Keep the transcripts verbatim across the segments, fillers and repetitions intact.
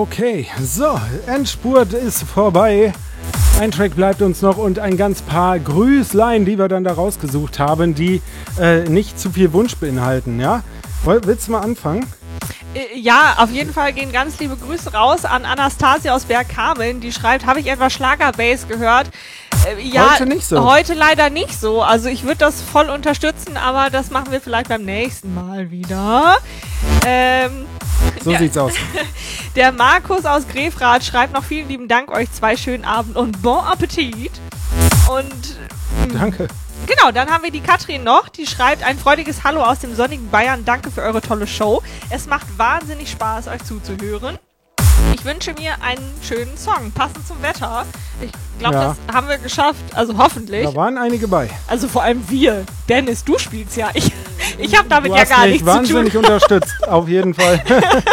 Okay, so, Endspurt ist vorbei. Ein Track bleibt uns noch und ein ganz paar Grüßlein, die wir dann da rausgesucht haben, die äh, nicht zu viel Wunsch beinhalten, ja? Willst du mal anfangen? Ja, auf jeden Fall gehen ganz liebe Grüße raus an Anastasia aus Bergkamen, die schreibt, habe ich etwas Schlagerbass gehört? Äh, ja, heute nicht so. Heute leider nicht so. Also ich würde das voll unterstützen, aber das machen wir vielleicht beim nächsten Mal wieder. Ähm, so der, sieht's aus. Der Markus aus Grefrath schreibt noch vielen lieben Dank euch zwei, schönen Abend und Bon Appetit. Und danke. Genau, dann haben wir die Katrin noch, die schreibt ein freudiges Hallo aus dem sonnigen Bayern. Danke für eure tolle Show. Es macht wahnsinnig Spaß, euch zuzuhören. Ich wünsche mir einen schönen Song, passend zum Wetter. Ich glaube, ja. das haben wir geschafft, also hoffentlich. Da waren einige bei. Also vor allem wir. Dennis, du spielst ja. Ich, ich habe damit du ja gar nichts zu tun. wahnsinnig unterstützt, auf jeden Fall.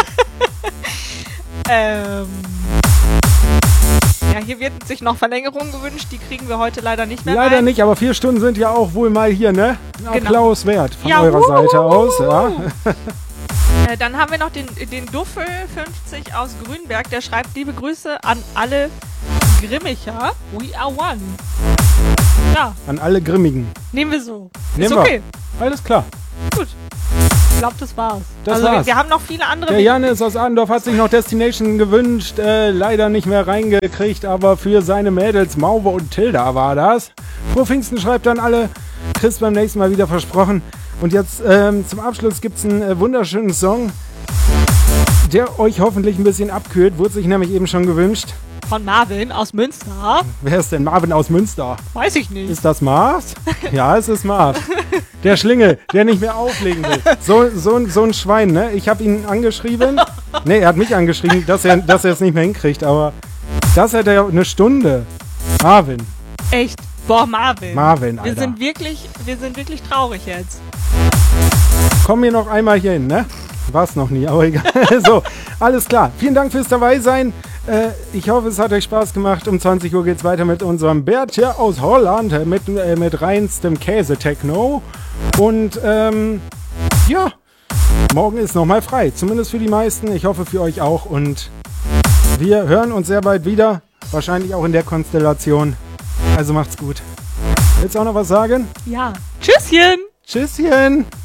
ähm... Ja, hier wird sich noch Verlängerung gewünscht, die kriegen wir heute leider nicht mehr Leider rein. nicht, aber vier Stunden sind ja auch wohl mal hier, ne? Ein Genau. Applaus wert von ja, eurer wuhu. Seite aus, ja. Äh, dann haben wir noch den, den Duffel fünfzig aus Grünberg, der schreibt, liebe Grüße an alle Grimmicher. We are one. Ja. An alle Grimmigen. Nehmen wir so. Nehmen Ist okay. Wir. Alles klar. Gut. Ich glaube, das war's. Das also war's. Wir, wir haben noch viele andere... Der Janis aus Adendorf hat sich noch Destination gewünscht, äh, leider nicht mehr reingekriegt, aber für seine Mädels Mauve und Tilda war das. Frohe Pfingsten schreibt dann alle, Chris beim nächsten Mal wieder versprochen. Und jetzt ähm, zum Abschluss gibt's einen äh, wunderschönen Song, der euch hoffentlich ein bisschen abkühlt, wurde sich nämlich eben schon gewünscht. Von Marvin aus Münster. Wer ist denn Marvin aus Münster? Weiß ich nicht. Ist das Mars? Ja, es ist Mars. Der Schlingel, der nicht mehr auflegen will. So, so, so ein Schwein, ne? Ich habe ihn angeschrieben. Ne, er hat mich angeschrieben, dass er dass er es nicht mehr hinkriegt. Aber das hat er eine Stunde. Marvin. Echt? Boah, Marvin. Marvin, Alter. Wir sind wirklich, wir sind wirklich traurig jetzt. Komm hier noch einmal hier hin, ne? War's noch nie, aber egal. So, alles klar. Vielen Dank fürs Dabeisein. Äh, ich hoffe, es hat euch Spaß gemacht. Um zwanzig Uhr geht's weiter mit unserem Bert hier aus Holland. Äh, mit, äh, mit reinstem Käse-Techno. Und, ähm, ja. Morgen ist nochmal frei. Zumindest für die meisten. Ich hoffe für euch auch. Und wir hören uns sehr bald wieder. Wahrscheinlich auch in der Konstellation. Also macht's gut. Willst du auch noch was sagen? Ja. Tschüsschen. Tschüsschen.